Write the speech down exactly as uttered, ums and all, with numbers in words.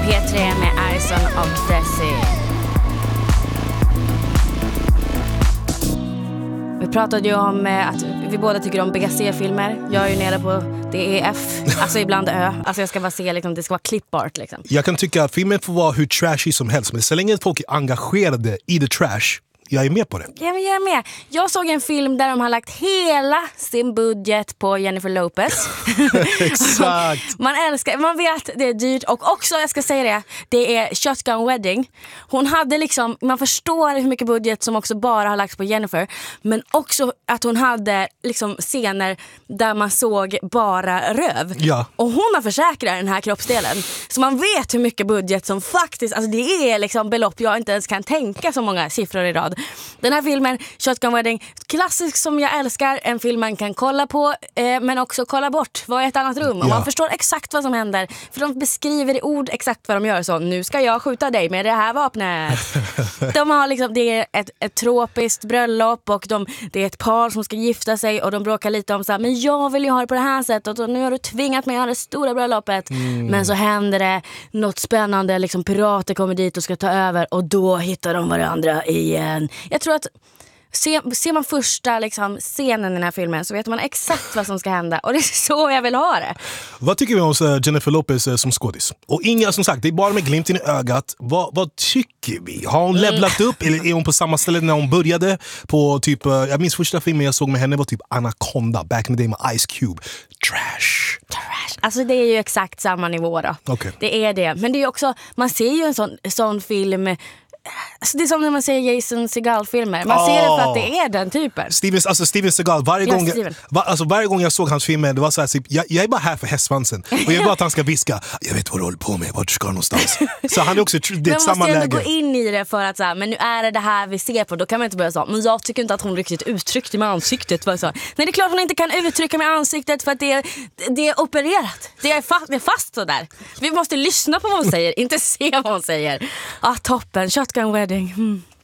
P tre med Arson och Desi. Vi pratade ju om eh, att vi båda tycker om B C-filmer. Jag är ju nere på D E F, alltså ibland Ö. Alltså jag ska bara se, liksom, det ska vara clipart liksom. Jag kan tycka att filmen får vara hur trashy som helst, men så länge folk är engagerade i the trash, jag är med på det. Ja, men jag är med. Jag såg en film där de har lagt hela sin budget på Jennifer Lopez. Exakt. Man älskar, man vet det är dyrt. Och också, jag ska säga det, det är Shotgun Wedding. Hon hade liksom, man förstår hur mycket budget som också bara har lagts på Jennifer. Men också att hon hade liksom scener där man såg bara röv. Ja. Och hon har försäkrat den här kroppsdelen. Så man vet hur mycket budget som faktiskt, alltså det är liksom belopp jag inte ens kan tänka så många siffror i rad. Den här filmen, Shotgun Wedding, klassisk som jag älskar. En film man kan kolla på eh, men också kolla bort, vara i ett annat rum. Och ja. man förstår exakt vad som händer. För de beskriver i ord exakt vad de gör. Så, nu ska jag skjuta dig med det här vapnet. De har liksom, det är ett, ett tropiskt bröllop och de, det är ett par som ska gifta sig och de bråkar lite om så här, men jag vill ju ha det på det här sättet och nu har du tvingat mig att ha det stora bröllopet. Mm. Men så händer det något spännande, liksom pirater kommer dit och ska ta över och då hittar de varandra igen. Jag tror att ser, ser man första liksom, scenen i den här filmen så vet man exakt vad som ska hända. Och det är så jag vill ha det. Vad tycker vi om uh, Jennifer Lopez uh, som skådis? Och inga, som sagt, det är bara med glimten i ögat. Vad, vad tycker vi? Har hon mm. levlat upp? Eller är hon på samma ställe när hon började? På typ, uh, jag minns första filmen jag såg med henne var typ Anaconda, back in the day med Ice Cube. Trash. Trash. Alltså det är ju exakt samma nivå då. Okay. Det är det. Men det är ju också, man ser ju en sån, sån film. Alltså det är som när man ser Jason Segel-filmer. Man oh. ser det för att det är den typen. Steven, alltså Steven Seagal, varje, ja, gång, Steven. var, alltså varje gång jag såg hans filmer, det var så här, typ, jag, jag är bara här för hästsvansen. Och jag vill bara att han ska viska, jag vet vad du håller på med, vart ska någonstans. Så han är också, det är samma läge. Man måste ändå gå in i det för att så här, men nu är det det här vi ser på. Då kan man inte börja så, men jag tycker inte att hon riktigt uttryckte med ansiktet. Så. Nej, det är klart hon inte kan uttrycka med ansiktet för att det är, det är opererat. Det är fast, det är fast så där. Vi måste lyssna på vad hon säger, inte se vad hon säger. Ah, toppen, Shotgun Wedding. Hmm.